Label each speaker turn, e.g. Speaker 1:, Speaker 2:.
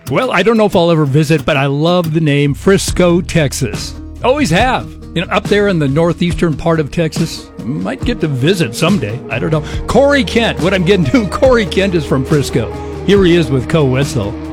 Speaker 1: Well, I don't know if I'll ever visit, but I love the name Frisco, Texas. Always have. Up there in the northeastern part of Texas. Might get to visit someday. I don't know. Corey Kent. What I'm getting to, Corey Kent is from Frisco. Here he is with Co Wetzel.